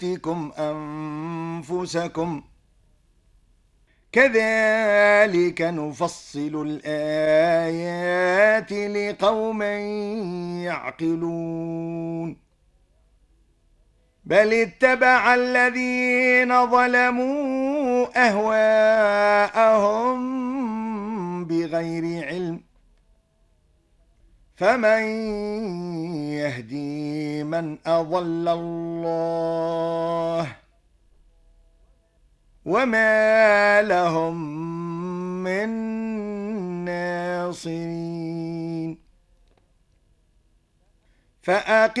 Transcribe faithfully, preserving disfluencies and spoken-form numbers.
بيوتكم أنفسكم كذلك نفصل الآيات لقوم يعقلون بل اتبع الذين ظلموا أهواءهم بغير علم فمن يهدي من أضل الله وما لهم من ناصرين فأقم